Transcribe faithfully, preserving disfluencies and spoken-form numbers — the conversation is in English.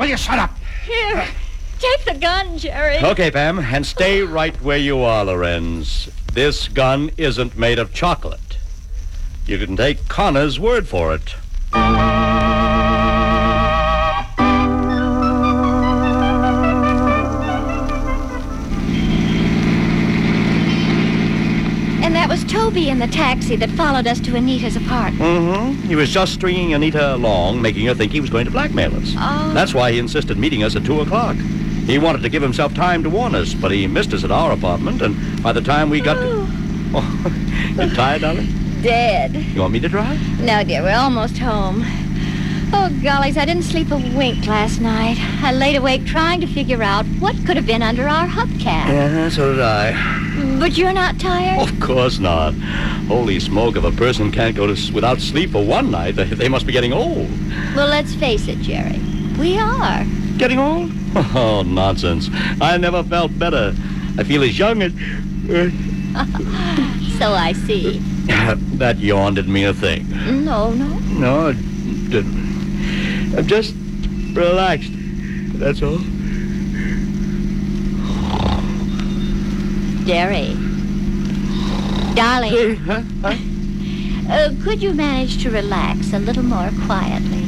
Will you shut up? Here, take the gun, Jerry. Okay, Pam, and stay right where you are, Lorenz. This gun isn't made of chocolate. You can take Connor's word for it. And that was Toby in the taxi that followed us to Anita's apartment. Mm-hmm. He was just stringing Anita along, making her think he was going to blackmail us. Oh. That's why he insisted meeting us at two o'clock. He wanted to give himself time to warn us, but he missed us at our apartment, and by the time we got to... Oh, you tired, darling? Dead. You want me to drive? No, dear, we're almost home. Oh, gollies, I didn't sleep a wink last night. I laid awake trying to figure out what could have been under our hubcap. Yeah, so did I. But you're not tired? Of course not. Holy smoke, if a person can't go to s- without sleep for one night, they, they must be getting old. Well, let's face it, Jerry. We are. Getting old? Oh, nonsense. I never felt better. I feel as young as... So I see. That yawn didn't mean a thing. No, no. No, it didn't. I'm just relaxed. That's all. Jerry. Darling, Huh? Huh? uh, could you manage to relax a little more quietly?